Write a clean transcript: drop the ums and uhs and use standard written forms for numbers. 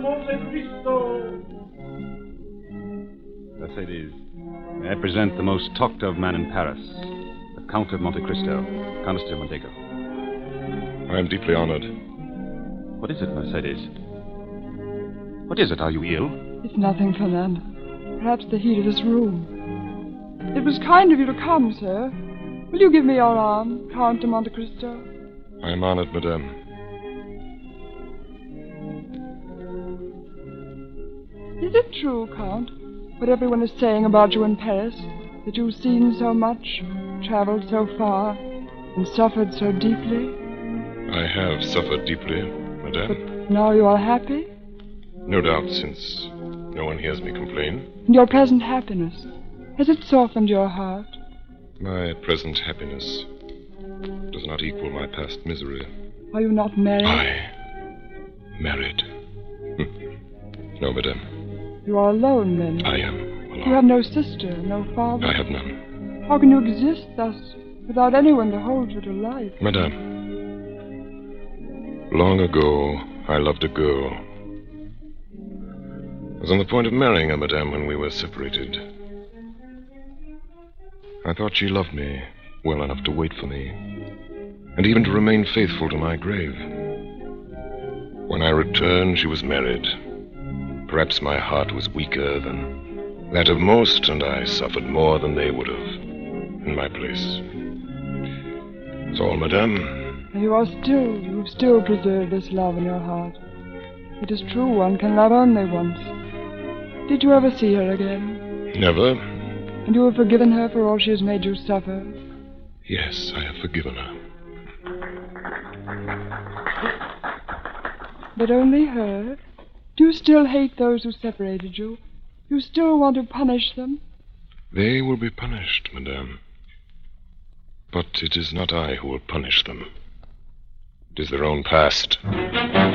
Monte Cristo. Mercedes, may I present the most talked of man in Paris, the Count of Monte Cristo, Countess de Mondego. I am deeply honored. What is it, Mercedes? What is it? Are you ill? It's nothing, Fernando. Perhaps the heat of this room. It was kind of you to come, sir. Will you give me your arm, Count de Monte Cristo? I am honored, madame. Is it true, Count, what everyone is saying about you in Paris? That you've seen so much, traveled so far, and suffered so deeply? I have suffered deeply, madame. But now you are happy? No doubt, since no one hears me complain. And your present happiness, has it softened your heart? My present happiness does not equal my past misery. Are you not married? Married? No, madame. You are alone, then? I am alone. You have no sister, no father? I have none. How can you exist thus, without anyone to hold you to life? Madame, long ago, I loved a girl. I was on the point of marrying her, madame, when we were separated. I thought she loved me well enough to wait for me, and even to remain faithful to my grave. When I returned, she was married. Perhaps my heart was weaker than that of most, and I suffered more than they would have in my place. That's all, madame. And you've still preserved this love in your heart. It is true, one can love only once. Did you ever see her again? Never. And you have forgiven her for all she has made you suffer? Yes, I have forgiven her. But only her? Do you still hate those who separated you? You still want to punish them? They will be punished, madame. But it is not I who will punish them. It is their own past.